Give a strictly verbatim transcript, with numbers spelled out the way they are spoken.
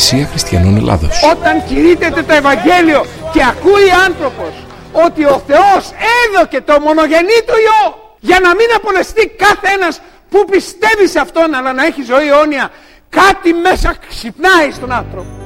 Εκκλησία Χριστιανών Ελλάδος. Όταν κηρύττεται το Ευαγγέλιο και ακούει άνθρωπος ότι ο Θεός έδωκε το μονογενή του Υιό για να μην απολεστεί κάθε ένας που πιστεύει σε Αυτόν, αλλά να έχει ζωή αιώνια, κάτι μέσα ξυπνάει στον άνθρωπο.